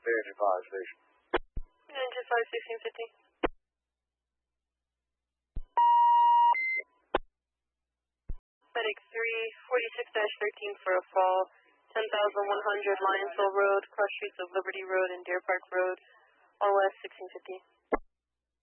Engine 5, station. Engine 5, 1650. Medic 346-13 for a fall. 10,100 Lionsville Road, cross streets of Liberty Road and Deer Park Road. All west 1650.